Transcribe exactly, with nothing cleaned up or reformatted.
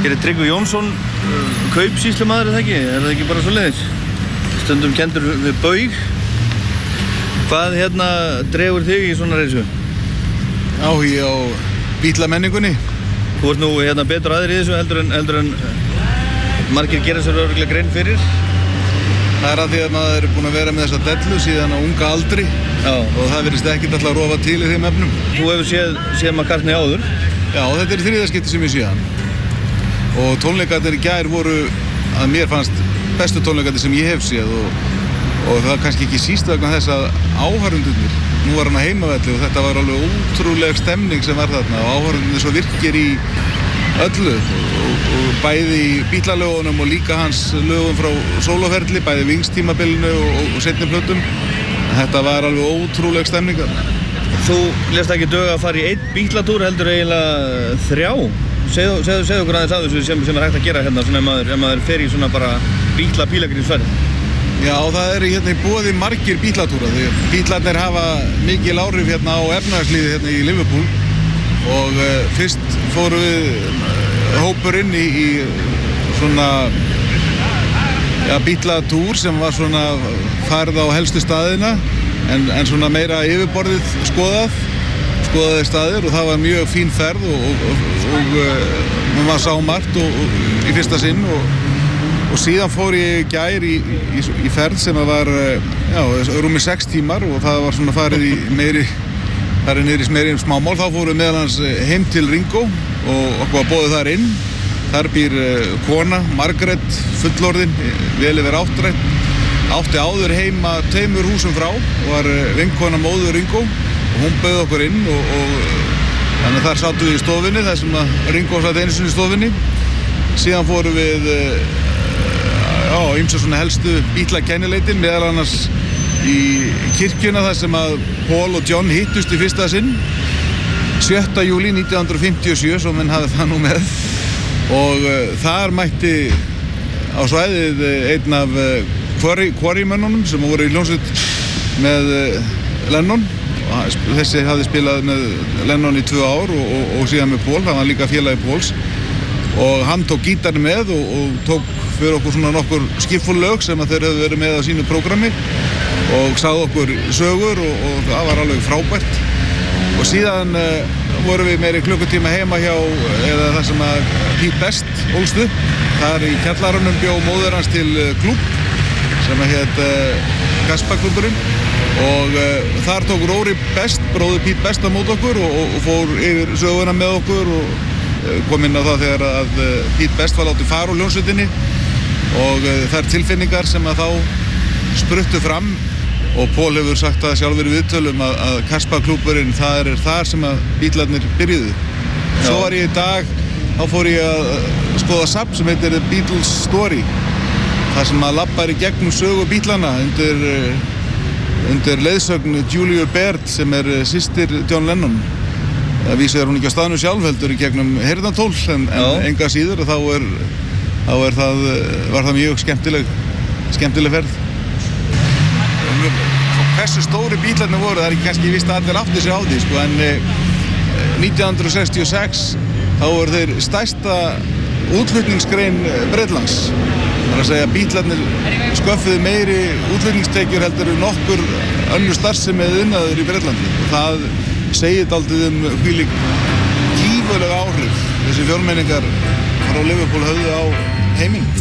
Hér er Tryggvi Jónsson, kaupsýslumaður, er það ekki? Er það ekki bara svoleiðis? Stundum kenndur við baug. Hvað hérna dregur þig í svona reysu? Áhugi á bílamenningunni. Þú ert nú hérna betur aðrir í þessu heldur en, heldur en margir gera sér örugglega grein fyrir. Það er að því að maður er búinn að vera með þessa dellu síðan á unga aldri. Já. Og það virðist ekkert alltaf að rofa til í þeim efnum. Þú hefur séð, séð McCartney áður? Já, þetta er þriðja skipti sem ég sé hann. Og tónleikarnir í gær voru, að mér fannst, bestu tónleikarnir sem ég hef séð og, og það er kannski ekki síst vegna þess að áhorfendurnir, nú var hann á heimavelli og þetta var alveg ótrúleg stemning sem var þarna og áhorfendurnir svo virkir í öllu og, og bæði í Bítlalögunum og líka hans lögum frá sólóferli, bæði Wings-tímabilinu og, og, og seinni plötum. Þetta var alveg ótrúleg stemning þarna. Þú lést ekki döga að fara í einn Bítlatúr heldur eiginlega þrjá. Segðu, segðu, segðu okkur aðeins að þessu sem, sem er hægt að gera hérna svona ef maður, ef maður fer í svona bara Bítla pílagrímsferð. Já, það eru hérna í boði margir Bítlatúra því Bítlarnir hafa mikil áhrif hérna á efnahagslífið hérna í Liverpool og uh, fyrst fóru við uh, hópurinn í, í svona ja, Bítlatúr sem var svona farið á helstu staðina en, en svona meira yfirborðið skoðað skoðaði staðir og það var mjög fín ferð og, og, og, og uh, maður sá margt og, og, í fyrsta sinn og, og síðan fór ég gær í, í, í ferð sem var já, rúmi sex tímar og það var svona farið í meiri farið niður í meiri smámál. Þá fórum við meðal hans heim til Ringo og okkur var boðið þar inn. Þar býr uh, kona, Margaret, fullorðin, vel yfir áttrætt, átti áður heima tveimur húsum frá og var uh, vinkona móður Ringo og hún bauð okkur inn og, og þannig að þar sátum við í stofunni þar sem að Ringo satt einu sinni í stofunni. Síðan fórum við já, ýmsa svona helstu Bítlakennileitin, meðal annars í kirkjuna þar sem að Paul og John hittust í fyrsta sinn sjötta júlí nítján hundruð fimmtíu og sjö, svo menn hafði það nú með og uh, þar mætti á svæðið einn af uh, Quarrymönnunum sem voru í hljómsveit með uh, Lennon. Þessi hafði spilað með Lennon í tvö ár og, og, og síðan með Paul, hann var líka félagi Pauls og hann tók gítarni með og, og tók fyrir okkur svona nokkur skipfull lög sem að þeir hefðu verið með á sínu prógrami og sagði okkur sögur og, og það var alveg frábært og síðan uh, vorum við meiri klukkutíma heima hjá eða það sem að Pete Best ólst upp. Þar í kjallarunum bjó móður hans til uh, klúbb sem að hét uh, Kaspa-klúbburinn og uh, þar tók Rory Best, bróðir Pete Best á mót okkur og, og, og fór yfir söguna með okkur og uh, kom inn á það þegar að uh, Pete Best var látið fara úr hljómsveitinni og uh, þær tilfinningar sem að þá spruttu fram og Paul hefur sagt það sjálfur í viðtölum að, að Kaspa-klúbburinn það er þar sem að Bítlarnir byrjuðu. Svo var ég í dag, þá fór ég að skoða safn sem heitir The Beatles Story þar sem að labbar í gegnum sögu Bítlana undir undir leiðsögn Julia Baird sem er systir John Lennon. Það vísir hún ekki á staðnum sjálf heldur í gegnum heyrnartól en, en enga síður og þá er, þá er það, var það mjög skemmtileg, skemmtileg ferð. Hversu stóri Bítlarnir voru, það er ekki kannski víst að allir átti sig á því sko, en nítján hundruð sextíu og sex þá voru þeir stærsta útflutningsgrein Bretlands. Það er að segja að Bítlarnir sköffuðu meiri útflutningstekjur heldur en nokkur önnur starfsemi eða iðnaður í Bretlandi og það segir dálítið um hvílík gífurleg áhrif þessi fjórmenningar frá Liverpool höfðu á heiminn.